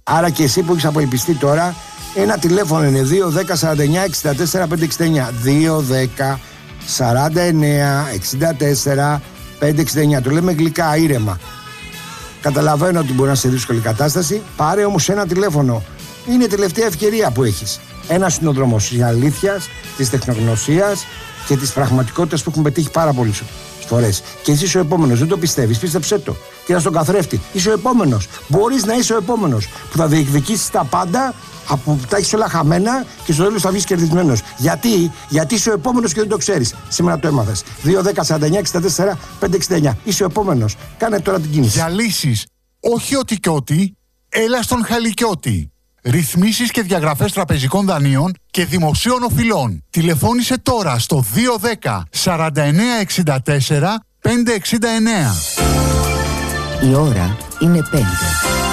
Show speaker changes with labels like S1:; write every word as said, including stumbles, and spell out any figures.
S1: Άρα και εσύ που έχεις απελπιστεί τώρα, ένα τηλέφωνο είναι δύο δέκα σαράντα εννιά εξήντα τέσσερα πεντακόσια εξήντα εννιά. δύο δέκα σαράντα εννιά εξήντα τέσσερα πεντακόσια εξήντα εννιά. Το λέμε γλυκά, ήρεμα. Καταλαβαίνω ότι μπορεί να σε δύσκολη κατάσταση. Πάρε όμως ένα τηλέφωνο. Είναι η τελευταία ευκαιρία που έχεις. Ένας είναι ο δρόμος της αλήθειας, της τεχνογνωσίας και της πραγματικότητας που έχουν πετύχει πάρα πολλές φορές. Και εσύ είσαι ο επόμενος. Δεν το πιστεύεις, πίστεψέ το. Και στον καθρέφτη. Είσαι ο επόμενος. Μπορείς να είσαι ο επόμενος που θα διεκδικήσεις τα πάντα, από που τα έχεις όλα χαμένα και στο τέλος θα βγεις κερδισμένος. Γιατί? Γιατί είσαι ο επόμενος και δεν το ξέρεις. Σήμερα το έμαθες. δύο δέκα σαράντα εννιά εξήντα τέσσερα πεντακόσια εξήντα εννιά. Είσαι ο επόμενος. Κάνε τώρα την κίνηση.
S2: Για λύσεις όχι ότι κι ότι, έλα στον Χαλικιώτη. Ρυθμίσεις και διαγραφές τραπεζικών δανείων και δημοσίων οφειλών. Τηλεφώνησε τώρα στο δύο δέκα σαράντα εννιά εξήντα τέσσερα πεντακόσια εξήντα εννιά.
S3: Η ώρα είναι πέντε.